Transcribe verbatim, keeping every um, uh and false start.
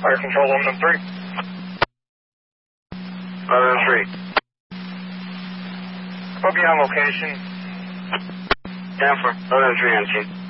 Fire control one one three. one one three. We'll be on location. Down for one one three on two.